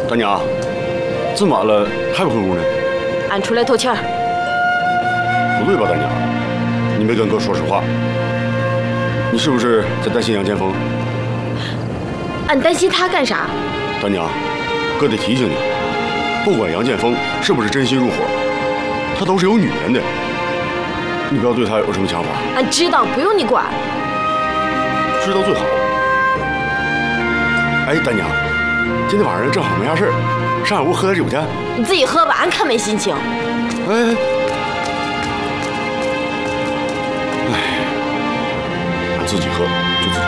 大娘，这么晚了还不回屋呢？ 俺出来偷钱儿。 不对吧，大娘？你没跟哥说实话。你是不是在担心杨建峰？ 俺担心他干啥？ 大娘，哥得提醒你，不管杨建峰是不是真心入伙，他都是有女人的，你不要对他有什么想法。 俺知道，不用你管。 知道最好。哎，大娘，今天晚上正好没啥事儿，上俺屋喝点酒去。 你自己喝吧，俺可没心情。 哎，俺自己喝就自己喝。